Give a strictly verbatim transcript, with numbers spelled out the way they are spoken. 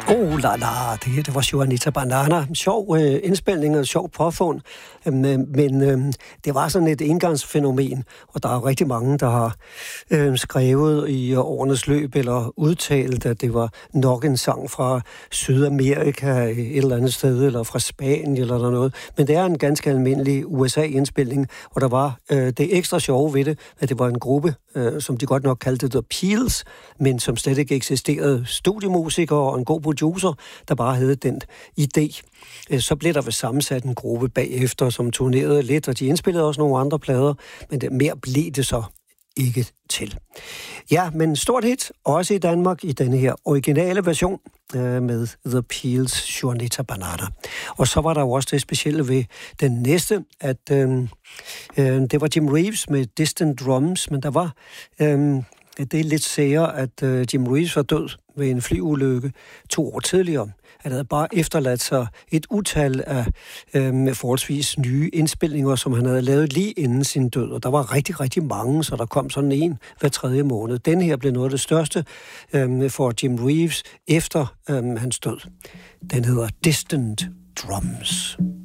Oh la la, det her, det var Juanita Banana. Sjov øh, indspilning og sjov påfund, øh, men øh, det var sådan et engangsfænomen, og der er rigtig mange, der har øh, skrevet i årenes løb eller udtalt, at det var nok en sang fra Sydamerika et eller andet sted, eller fra Spanien eller noget. Men det er en ganske almindelig U S A-indspilning, og der var øh, det ekstra sjove ved det, at det var en gruppe, øh, som de godt nok kaldte The Peels, men som slet ikke eksisterede, studiemusikere og en god producer, der bare havde den idé. Så blev der ved sammensat en gruppe bagefter, som turnerede lidt, og de indspillede også nogle andre plader, men det, mere blev det så ikke til. Ja, men stort hit, også i Danmark, i denne her originale version øh, med The Peels' Juanita Banana. Og så var der jo også det specielle ved den næste, at øh, øh, det var Jim Reeves med Distant Drums, men der var... Øh, Det er lidt sære, at uh, Jim Reeves var død ved en flyulykke to år tidligere. Han havde bare efterladt sig et utal af øh, forholdsvis nye indspilninger, som han havde lavet lige inden sin død. Og der var rigtig, rigtig mange, så der kom sådan en hver tredje måned. Den her blev noget af det største øh, for Jim Reeves efter øh, hans død. Den hedder Distant Drums.